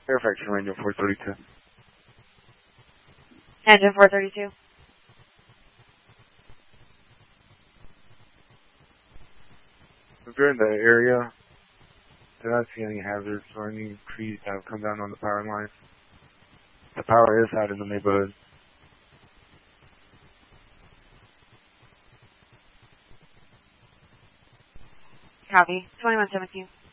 Fairfax Range 432. Engine 432. If you're in the area, do not see any hazards or any trees that have come down on the power lines. The power is out in the neighborhood. Copy. 2117.